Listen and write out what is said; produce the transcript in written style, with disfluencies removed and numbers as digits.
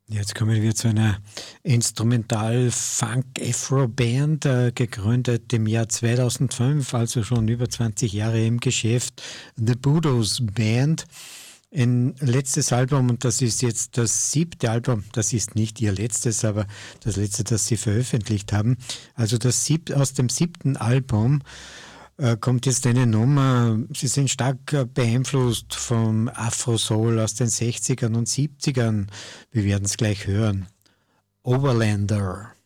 Jetzt kommen wir zu einer Instrumental-Funk-Afro-Band, gegründet im Jahr 2005, also schon über 20 Jahre im Geschäft. The Budos Band. Ein letztes Album, und das ist jetzt das 7. Album, das ist nicht ihr letztes, aber das letzte, das sie veröffentlicht haben. Also aus dem 7. Album kommt jetzt eine Nummer. Sie sind stark beeinflusst vom Afro-Soul aus den 60ern und 70ern. Wir werden es gleich hören. Overlander.